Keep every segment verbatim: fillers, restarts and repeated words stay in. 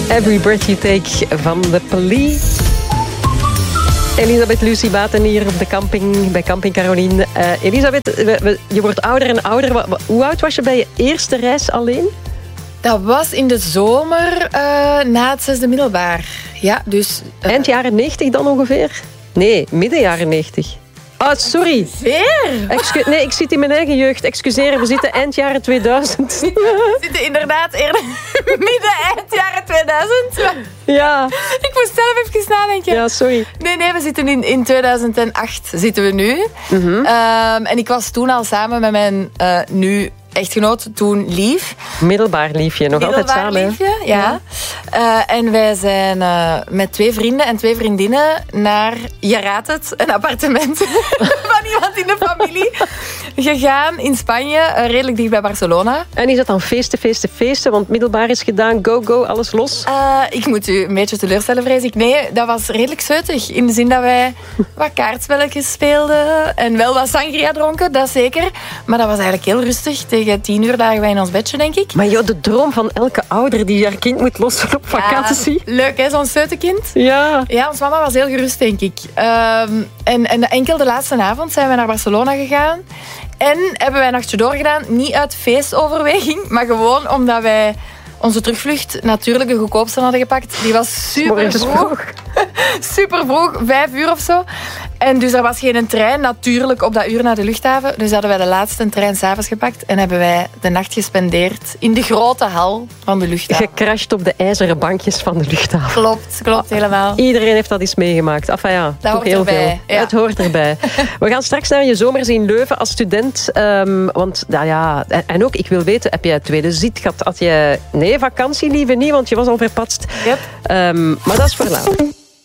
Every Breath You Take van The Police. Elisabeth Lucie Baten hier op de camping, bij Camping Caroline. Uh, Elisabeth, we, we, je wordt ouder en ouder. Wa, wa, hoe oud was je bij je eerste reis alleen? Dat was in de zomer uh, na het zesde middelbaar. Ja, dus... Uh... Eind jaren negentig dan ongeveer? Nee, midden jaren negentig. Oh, sorry. Excu- nee, ik zit in mijn eigen jeugd. Excuseer, we zitten eind jaren tweeduizend. We zitten inderdaad eerder midden eind jaren tweeduizend. Ja. Ik moest zelf even nadenken. Ja, sorry. Nee, nee, we zitten in, in tweeduizend acht zitten we nu. Mm-hmm. Um, en ik was toen al samen met mijn uh, nu echtgenoot, toen Lief. Middelbaar liefje, nog Middelbaar altijd samen. Liefje, ja. ja. Uh, en wij zijn uh, met twee vrienden en twee vriendinnen naar, je raadt het, een appartement van iemand in de familie gegaan in Spanje, uh, redelijk dicht bij Barcelona. En is dat dan feesten, feesten, feesten? Want middelbaar is gedaan, go, go, alles los? Uh, ik moet u een beetje teleurstellen, vrees ik. Nee, dat was redelijk zeutig. In de zin dat wij wat kaartspelletjes speelden en wel wat sangria dronken, dat zeker. Maar dat was eigenlijk heel rustig. Tegen tien uur lagen wij in ons bedje, denk ik. Maar joh, de droom van elke ouder die haar kind moet lossen op vakantie. Ja, leuk, hè, zo'n zeutekind. Ja. Ja, ons mama was heel gerust, denk ik. Um, en, en enkel de laatste avond zijn we naar Barcelona gegaan. En hebben wij een nachtje doorgedaan. Niet uit feestoverweging, maar gewoon omdat wij onze terugvlucht natuurlijk de goedkoopste hadden gepakt. Die was super vroeg. Super vroeg, vijf uur of zo. En dus er was geen trein, natuurlijk, op dat uur naar de luchthaven. Dus hadden wij de laatste trein 's avonds gepakt. En hebben wij de nacht gespendeerd in de grote hal van de luchthaven. Gecrashed op de ijzeren bankjes van de luchthaven. Klopt, klopt helemaal. Iedereen heeft dat eens meegemaakt. Enfin ja, dat toch heel erbij, veel. Ja. Het hoort erbij. We gaan straks naar je zomers in Leuven als student. Um, want, nou ja, en ook, ik wil weten, heb jij tweede zit gehad? Had je... Nee, vakantie liever niet, want je was al verpatst. Yep. Um, maar dat is voor later.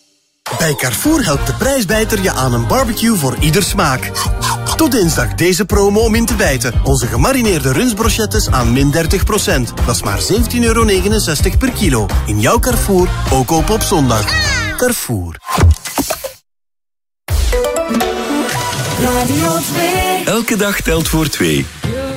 Bij Carrefour helpt de prijsbijter je aan een barbecue voor ieder smaak. Tot dinsdag deze promo om in te bijten. Onze gemarineerde rundbrochettes aan min dertig procent. Dat is maar zeventien euro negenenzestig per kilo. In jouw Carrefour, ook open op zondag. Carrefour. Radio twee. Elke dag telt voor twee.